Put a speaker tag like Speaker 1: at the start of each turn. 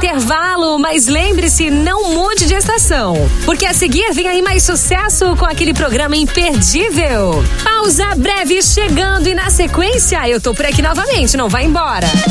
Speaker 1: intervalo, mas lembre-se, não mude de estação, porque a seguir vem aí mais sucesso com aquele programa imperdível. Pausa breve chegando e na sequência eu tô por aqui novamente, não vai embora.